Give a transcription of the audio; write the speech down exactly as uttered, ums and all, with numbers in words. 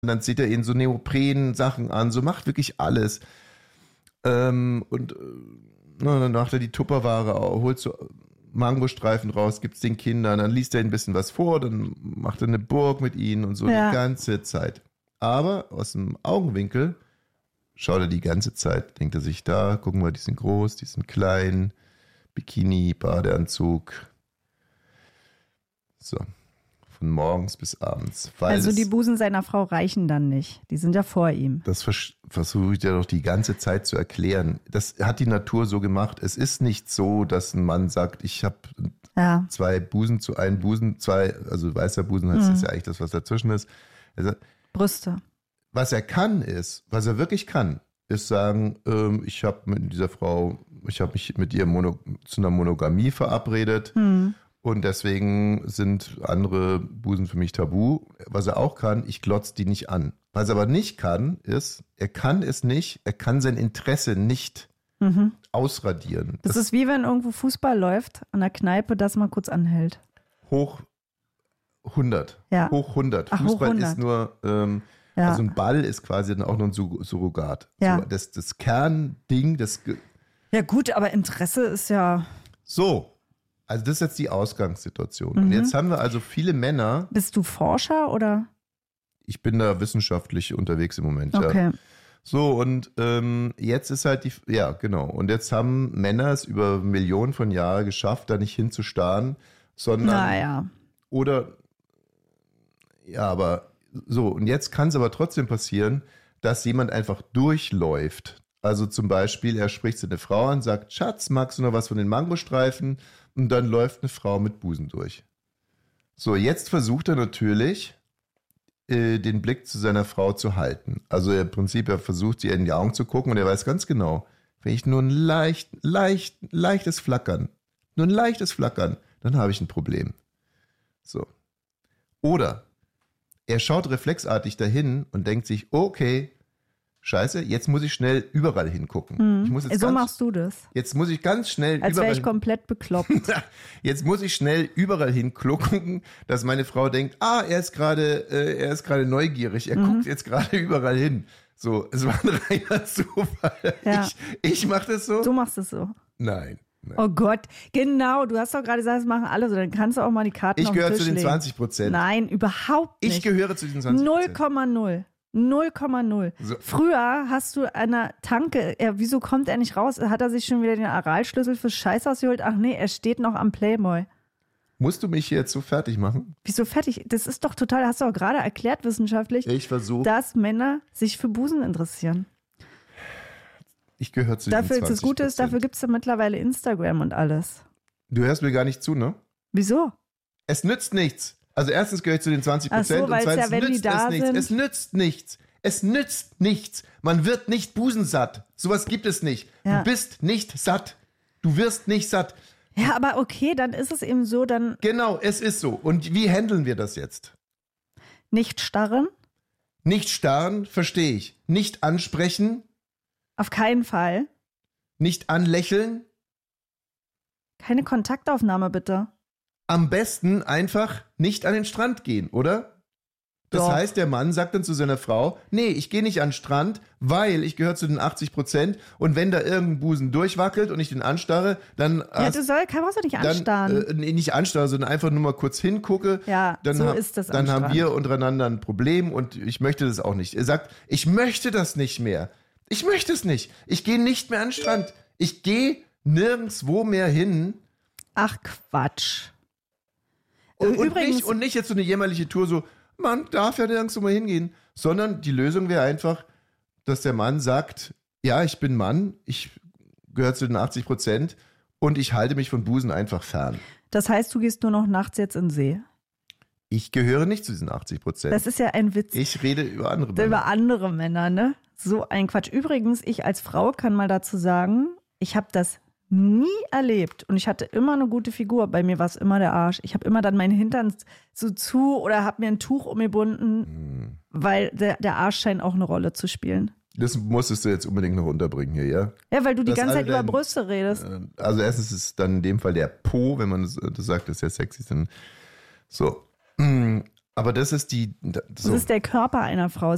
Und dann zieht er ihnen so Neopren-Sachen an, so macht wirklich alles. Ähm, und äh, na, dann macht er die Tupperware, holt so Mangostreifen raus, gibt's den Kindern, dann liest er ihnen ein bisschen was vor, dann macht er eine Burg mit ihnen und so Ja. die ganze Zeit. Aber aus dem Augenwinkel schaut er die ganze Zeit, denkt er sich da, gucken wir, die sind groß, die sind klein, Bikini, Badeanzug. So. Von morgens bis abends. Weil Also es, die Busen seiner Frau reichen dann nicht. Die sind ja vor ihm. das vers- versuche ich dir doch die ganze Zeit zu erklären. Das hat die Natur so gemacht. Es ist nicht so, dass ein Mann sagt, ich habe Ja. zwei Busen zu einem Busen, zwei, also weißer Busen heißt Mhm. das ja eigentlich das, was dazwischen ist. Also, Brüste. was er kann ist, was er wirklich kann, ist sagen, ähm, ich habe mit dieser Frau, ich habe mich mit ihr mono, zu einer Monogamie verabredet. Hm. Und deswegen sind andere Busen für mich tabu. Was er auch kann, ich glotz die nicht an. Was er aber nicht kann, ist, er kann es nicht, er kann sein Interesse nicht Mhm. ausradieren. Das, ist wie wenn irgendwo Fußball läuft an der Kneipe, das mal kurz anhält. hoch hundert. Ja. Hoch hundert. Ach, hoch Fußball hundert. ist nur, ähm, Ja. also ein Ball ist quasi dann auch nur ein Sur- Surrogat. Ja. So, das, das Kernding, das, Ge- Ja gut, aber Interesse ist ja... so. Also das ist jetzt die Ausgangssituation. Mhm. Und jetzt haben wir also viele Männer, Bist du Forscher oder? ich bin da wissenschaftlich unterwegs im Moment, ja. Okay. So, und ähm, jetzt ist halt die, ja, genau. Und jetzt haben Männer es über Millionen von Jahren geschafft, da nicht hinzustarren, sondern, Naja. oder, ja, aber so, und jetzt kann es aber trotzdem passieren, dass jemand einfach durchläuft. Also zum Beispiel, er spricht seine Frau an, sagt, Schatz, magst du noch was von den Mangostreifen? Und dann läuft eine Frau mit Busen durch. So, jetzt versucht er natürlich, äh, den Blick zu seiner Frau zu halten. Also im Prinzip, er versucht, ihr in die Augen zu gucken und er weiß ganz genau, wenn ich nur ein leicht, leicht, leichtes Flackern, nur ein leichtes Flackern, dann habe ich ein Problem. So. Oder er schaut reflexartig dahin und denkt sich, okay, scheiße, jetzt muss ich schnell überall hingucken. Ich muss jetzt So ganz, machst du das. Jetzt muss ich ganz schnell Als wäre überall ich komplett bekloppt. Jetzt muss ich schnell überall hingucken, dass meine Frau denkt, ah, er ist gerade, äh, er ist gerade neugierig, er Mhm. guckt jetzt gerade überall hin. So, es war ein reiner Zufall. Ja. Ich, ich mache das so? Du machst es so. Nein. nein. Oh Gott, genau. Du hast doch gerade gesagt, das machen alle so. Dann kannst du auch mal die Karten Ich auf den gehöre Tisch zu den legen. zwanzig Prozent. Nein, überhaupt nicht. Ich gehöre zu diesen zwanzig null Prozent. Komma null. null Komma null. So. Früher hast du an der Tanke, er, wieso kommt er nicht raus? Hat er sich schon wieder den Aralschlüssel fürs Scheißhaus geholt? Ach nee, er steht noch am Playboy. Musst du mich jetzt so fertig machen? Wieso fertig? Das ist doch total, hast du auch gerade erklärt wissenschaftlich, Ich versuche, dass Männer sich für Busen interessieren. ich gehöre zu Dafür, diesen zwanzig das Gute ist, dafür Prozent. gibt es ja mittlerweile Instagram und alles. Du hörst mir gar nicht zu, ne? Wieso? Es nützt nichts. Also erstens gehöre ich zu den zwanzig Ach Prozent so, und weil's ja, zweitens wenn die nützt da es nichts. sind- Es nützt nichts. Es nützt nichts. Man wird nicht busensatt. Sowas gibt es nicht. Ja. Du bist nicht satt. Du wirst nicht satt. Ja, aber okay, dann ist es eben so, dann Genau, es ist so. Und wie handeln wir das jetzt? nicht starren. Nicht starren, verstehe ich. Nicht ansprechen, Auf keinen Fall. nicht anlächeln. Keine Kontaktaufnahme, bitte. Am besten einfach nicht an den Strand gehen, oder? Das Doch. heißt, der Mann sagt dann zu seiner Frau, nee, ich gehe nicht an den Strand, weil ich gehöre zu den achtzig Prozent und wenn da irgendein Busen durchwackelt und ich den anstarre, dann, Ja, hast- du soll, kann, brauchst du nicht dann anstarren. äh, nee, nicht anstarre, sondern einfach nur mal kurz hingucke. Ja, dann so ha- ist das am Dann haben Strand. wir untereinander ein Problem und ich möchte das auch nicht. Er sagt, ich möchte das nicht mehr. Ich möchte es nicht. Ich gehe nicht mehr an den Strand. Ich gehe nirgendwo mehr hin. Ach, Quatsch. Und, und, Übrigens- nicht, und nicht jetzt so eine jämmerliche Tour, so, man darf ja nirgendwo mal hingehen. Sondern die Lösung wäre einfach, dass der Mann sagt, ja, ich bin Mann, ich gehöre zu den achtzig Prozent und ich halte mich von Busen einfach fern. Das heißt, du gehst nur noch nachts jetzt in den See. Ich gehöre nicht zu diesen achtzig Prozent. Das ist ja ein Witz. Ich rede über andere Männer. Über andere Männer, ne? So ein Quatsch. Übrigens, ich als Frau kann mal dazu sagen, ich habe das nie erlebt und ich hatte immer eine gute Figur. Bei mir war es immer der Arsch. Ich habe immer dann meinen Hintern so zu oder habe mir ein Tuch umgebunden, Hm. weil der, der Arsch scheint auch eine Rolle zu spielen. Das musstest du jetzt unbedingt noch unterbringen hier, ja? Ja, weil du die Das ganze alle Zeit über dein- Brüste redest. Äh, Also erstens ist es dann in dem Fall der Po, wenn man das, das sagt, das ist ja sexy. Dann so. Mm, Aber das ist die. Das So. ist der Körper einer Frau.